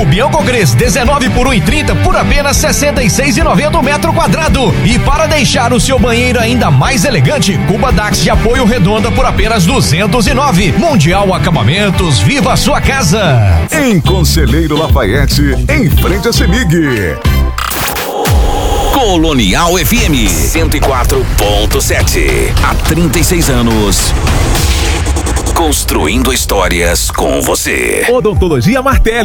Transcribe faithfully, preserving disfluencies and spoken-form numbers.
O Biancogres dezenove por um e trinta por apenas sessenta e seis e noventa o metro quadrado. E para deixar o seu banheiro ainda mais elegante, Cuba Dax de apoio redonda por apenas duzentos e nove. Mundial Acabamentos, viva a sua casa. Em Conselheiro Lafayette, em frente a Semig. Colonial F M cento e quatro ponto sete. Há trinta e seis anos. Construindo histórias com você. Odontologia Martelli.